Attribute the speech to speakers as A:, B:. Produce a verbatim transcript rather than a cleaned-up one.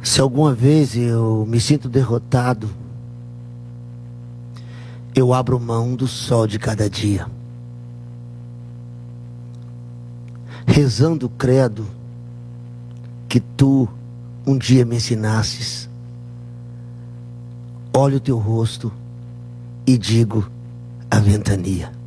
A: Se alguma vez eu me sinto derrotado, eu abro mão do sol de cada dia, rezando o credo que tu um dia me ensinasses. Olho o teu rosto e digo a ventania.